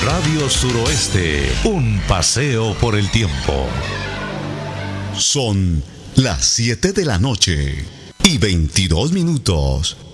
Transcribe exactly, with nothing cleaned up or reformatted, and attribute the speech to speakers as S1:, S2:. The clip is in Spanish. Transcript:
S1: Radio Suroeste, un paseo por el tiempo.
S2: Son las siete de la noche y veintidós minutos.